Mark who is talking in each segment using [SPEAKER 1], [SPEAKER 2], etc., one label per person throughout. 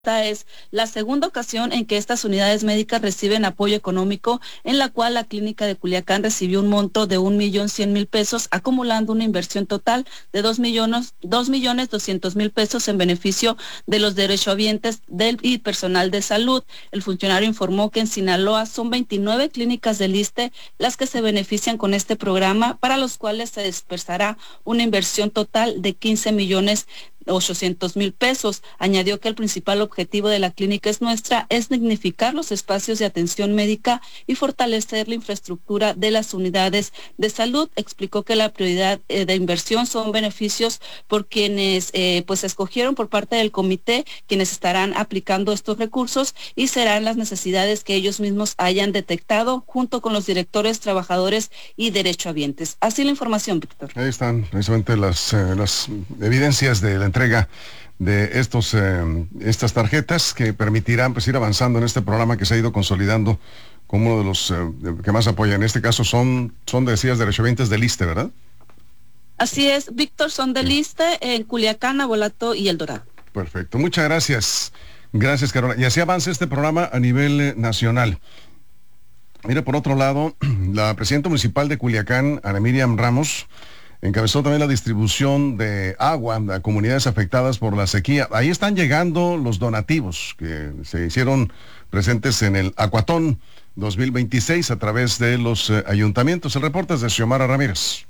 [SPEAKER 1] Esta es la segunda ocasión en que estas unidades médicas reciben apoyo económico, en la cual la clínica de Culiacán recibió un monto de 1.100.000 pesos, acumulando una inversión total de 2.200.000 pesos en beneficio de los derechohabientes y personal de salud. El funcionario informó que en Sinaloa son 29 clínicas del ISSSTE las que se benefician con este programa, para los cuales se dispersará una inversión total de 15.800.000 pesos. Añadió que el principal objetivo de la Clínica Es Nuestra es dignificar los espacios de atención médica y fortalecer la infraestructura de las unidades de salud. Explicó que la prioridad de inversión son beneficios por quienes pues escogieron por parte del comité, quienes estarán aplicando estos recursos, y serán las necesidades que ellos mismos hayan detectado junto con los directores, trabajadores y derechohabientes. Así la información, Víctor.
[SPEAKER 2] Ahí están precisamente las evidencias de la entrega de estas tarjetas que permitirán pues ir avanzando en este programa que se ha ido consolidando como uno de los que más apoya. En este caso decías, derechohabientes del ISSSTE, ¿verdad?
[SPEAKER 1] Así es, Víctor, son del ISSSTE en Culiacán, Abolato y El Dorado.
[SPEAKER 2] Perfecto, muchas gracias. Gracias, Carola. Y así avanza este programa a nivel nacional. Mire, por otro lado, la presidenta municipal de Culiacán, Ana Miriam Ramos, encabezó también la distribución de agua a comunidades afectadas por la sequía. Ahí están llegando los donativos que se hicieron presentes en el Acuatón 2026 a través de los ayuntamientos. El reporte es de Xiomara Ramírez.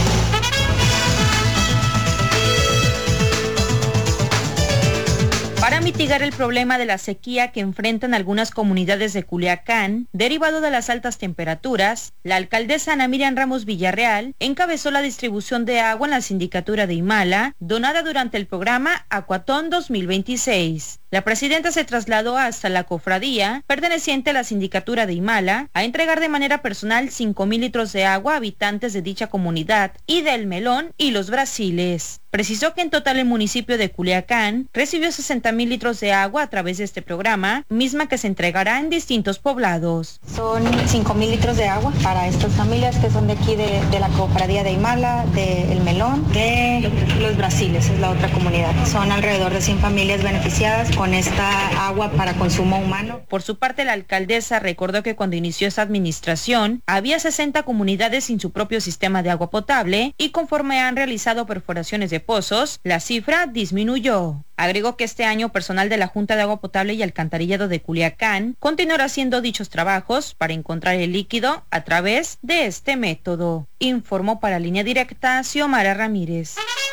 [SPEAKER 3] Para mitigar el problema de la sequía que enfrentan algunas comunidades de Culiacán, derivado de las altas temperaturas, la alcaldesa Ana Miriam Ramos Villarreal encabezó la distribución de agua en la sindicatura de Imala, donada durante el programa Acuatón 2026. La presidenta se trasladó hasta la cofradía, perteneciente a la sindicatura de Imala, a entregar de manera personal 5,000 litros de agua a habitantes de dicha comunidad y del Melón y Los Brasiles. Precisó que en total el municipio de Culiacán recibió 60,000 litros de agua a través de este programa, misma que se entregará en distintos poblados.
[SPEAKER 4] Son 5,000 litros de agua para estas familias que son de aquí de la cofradía de Imala, de El Melón, de Los Brasiles, es la otra comunidad. Son alrededor de 100 familias beneficiadas con esta agua para consumo humano.
[SPEAKER 3] Por su parte, la alcaldesa recordó que cuando inició esta administración había 60 comunidades sin su propio sistema de agua potable, y conforme han realizado perforaciones de pozos, la cifra disminuyó. Agregó que este año personal de la Junta de Agua Potable y Alcantarillado de Culiacán continuará haciendo dichos trabajos para encontrar el líquido a través de este método. Informó para Línea Directa Xiomara Ramírez.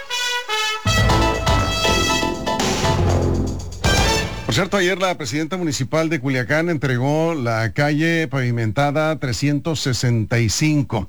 [SPEAKER 2] Por cierto, ayer la presidenta municipal de Culiacán entregó la calle pavimentada 365.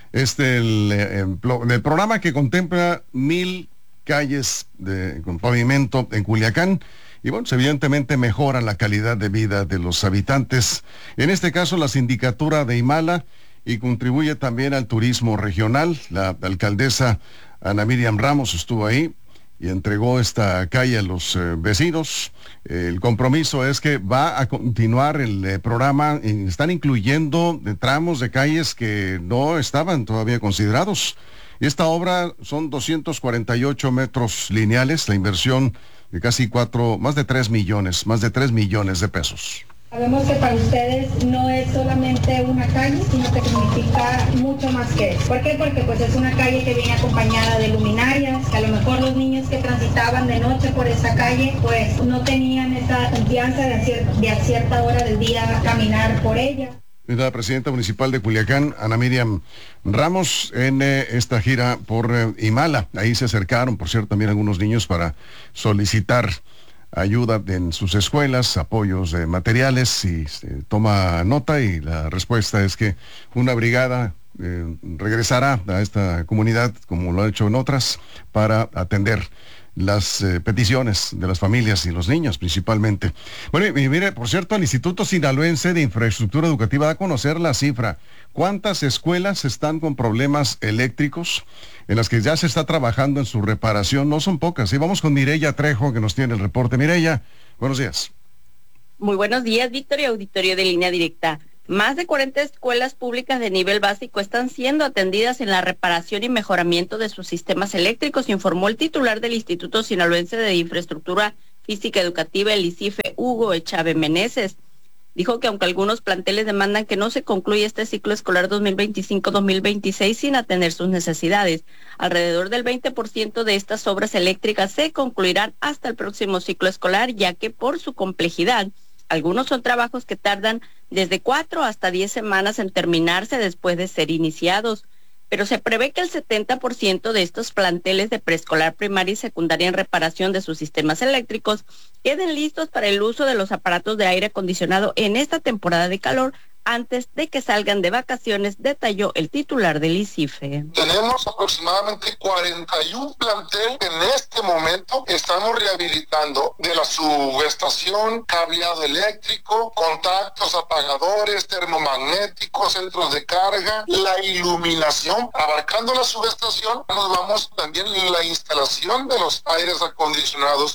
[SPEAKER 2] El programa que contempla 1,000 calles con pavimento en Culiacán, y bueno, pues evidentemente mejoran la calidad de vida de los habitantes, en este caso la sindicatura de Imala, y contribuye también al turismo regional. La alcaldesa Ana Miriam Ramos estuvo ahí y entregó esta calle a los vecinos. El compromiso es que va a continuar el programa. Están incluyendo tramos de calles que no estaban todavía considerados. Esta obra son 248 metros lineales, la inversión de más de 3 millones de pesos.
[SPEAKER 5] Sabemos que para ustedes no es solamente una calle, sino que significa mucho más que eso. ¿Por qué? Porque pues es una calle que viene acompañada de luminarias, que a lo mejor los niños que transitaban de noche por esa calle pues no tenían esa confianza de a cierta hora del día caminar por ella.
[SPEAKER 2] La presidenta municipal de Culiacán, Ana Miriam Ramos, en esta gira por Imala. Ahí se acercaron, por cierto, también algunos niños para solicitar ayuda en sus escuelas, apoyos de materiales, y se toma nota, y la respuesta es que una brigada regresará a esta comunidad, como lo ha hecho en otras, para atender las peticiones de las familias y los niños principalmente. Bueno, y mire, por cierto, el Instituto Sinaloense de Infraestructura Educativa da a conocer la cifra. ¿Cuántas escuelas están con problemas eléctricos en las que ya se está trabajando en su reparación? No son pocas. Y vamos con Mireya Trejo, que nos tiene el reporte. Mireya, buenos días.
[SPEAKER 6] Muy buenos días, Víctor, y auditorio de Línea Directa. Más de 40 escuelas públicas de nivel básico están siendo atendidas en la reparación y mejoramiento de sus sistemas eléctricos, informó el titular del Instituto Sinaloense de Infraestructura Física Educativa, el ICIFE, Hugo Echave Meneses. Dijo que aunque algunos planteles demandan que no se concluya este ciclo escolar 2025-2026 sin atender sus necesidades, alrededor del 20% de estas obras eléctricas se concluirán hasta el próximo ciclo escolar, ya que por su complejidad, algunos son trabajos que tardan desde 4 hasta 10 semanas en terminarse después de ser iniciados. Pero se prevé que el 70% de estos planteles de preescolar, primaria y secundaria en reparación de sus sistemas eléctricos queden listos para el uso de los aparatos de aire acondicionado en esta temporada de calor antes de que salgan de vacaciones, detalló el titular del ICIFE.
[SPEAKER 7] Tenemos aproximadamente 41 planteles que en este momento estamos rehabilitando, de la subestación, cableado eléctrico, contactos, apagadores, termomagnéticos, centros de carga, la iluminación. Abarcando la subestación, nos vamos también en la instalación de los aires acondicionados.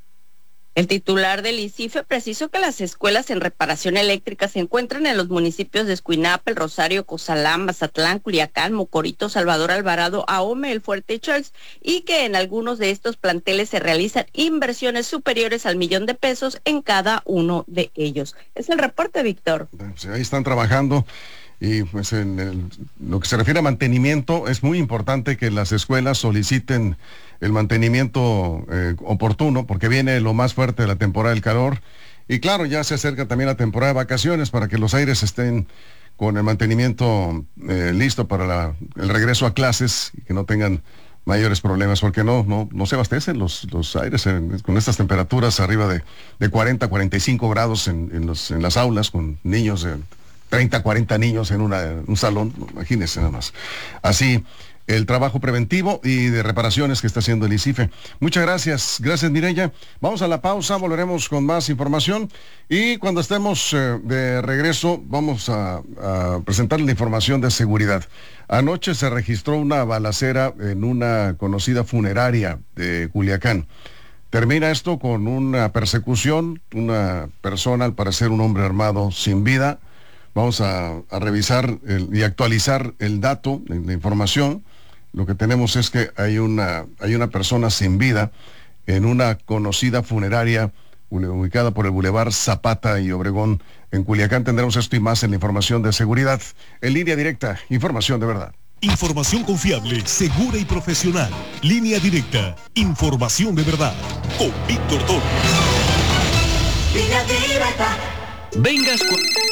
[SPEAKER 6] El titular del ICIFE precisó que las escuelas en reparación eléctrica se encuentran en los municipios de Escuinapa, El Rosario, Cozalá, Mazatlán, Culiacán, Mocorito, Salvador Alvarado, Ahome, El Fuerte y Choix, y que en algunos de estos planteles se realizan inversiones superiores al $1,000,000 en cada uno de ellos. Es el reporte, Víctor.
[SPEAKER 2] Pues ahí están trabajando. Y pues lo que se refiere a mantenimiento, es muy importante que las escuelas soliciten el mantenimiento oportuno, porque viene lo más fuerte de la temporada del calor. Y claro, ya se acerca también la temporada de vacaciones para que los aires estén con el mantenimiento listo para el regreso a clases y que no tengan mayores problemas, porque no se abastecen los aires con estas temperaturas arriba de 40, 45 grados en las aulas, con niños de 30, 40 niños en un salón, imagínense nada más. Así, el trabajo preventivo y de reparaciones que está haciendo el ICIFE. Muchas gracias, Mireya. Vamos a la pausa, volveremos con más información y cuando estemos de regreso vamos a presentarles la información de seguridad. Anoche se registró una balacera en una conocida funeraria de Culiacán. Termina esto con una persecución, una persona, al parecer un hombre armado sin vida. Vamos a revisar y actualizar el dato, la información. Lo que tenemos es que hay una persona sin vida en una conocida funeraria ubicada por el Boulevard Zapata y Obregón en Culiacán. Tendremos esto y más en la información de seguridad. En línea directa, información de verdad.
[SPEAKER 8] Información confiable, segura y profesional. Línea directa, información de verdad. Con Víctor Torres.
[SPEAKER 9] Línea directa.
[SPEAKER 8] Vengas con...